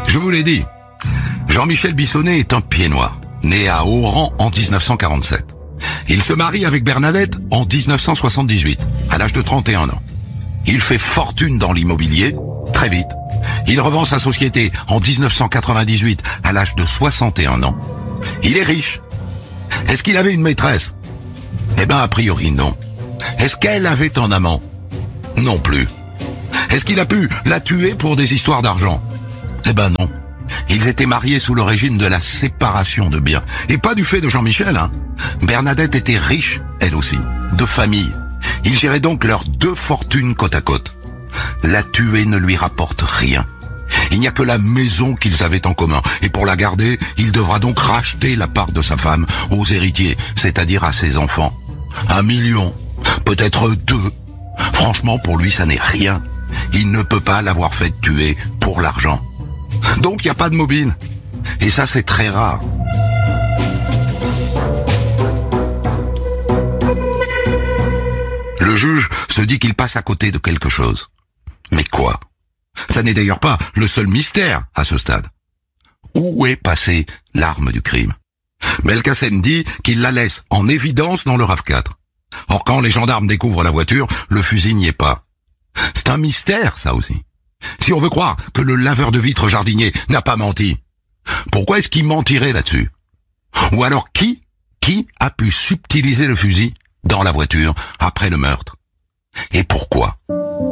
Je vous l'ai dit, Jean-Michel Bissonnet est un pied noir, né à Oran en 1947. Il se marie avec Bernadette en 1978, à l'âge de 31 ans. Il fait fortune dans l'immobilier, très vite. Il revend sa société en 1998, à l'âge de 61 ans. Il est riche. Est-ce qu'il avait une maîtresse? Eh ben, a priori, non. Est-ce qu'elle avait un amant? Non plus. Est-ce qu'il a pu la tuer pour des histoires d'argent? Eh ben non. Ils étaient mariés sous le régime de la séparation de biens. Et pas du fait de Jean-Michel, hein. Bernadette était riche, elle aussi, de famille. Ils géraient donc leurs deux fortunes côte à côte. La tuer ne lui rapporte rien. Il n'y a que la maison qu'ils avaient en commun. Et pour la garder, il devra donc racheter la part de sa femme aux héritiers, c'est-à-dire à ses enfants. 1 million, peut-être 2. Franchement, pour lui, ça n'est rien. Il ne peut pas l'avoir fait tuer pour l'argent. Donc, il n'y a pas de mobile. Et ça, c'est très rare. Le juge se dit qu'il passe à côté de quelque chose. Mais quoi? Ça n'est d'ailleurs pas le seul mystère à ce stade. Où est passée l'arme du crime? Belkacem dit qu'il la laisse en évidence dans le RAV4. Or, quand les gendarmes découvrent la voiture, le fusil n'y est pas. C'est un mystère, ça aussi. Si on veut croire que le laveur de vitres jardinier n'a pas menti, pourquoi est-ce qu'il mentirait là-dessus? Ou alors qui a pu subtiliser le fusil dans la voiture après le meurtre? Et pourquoi?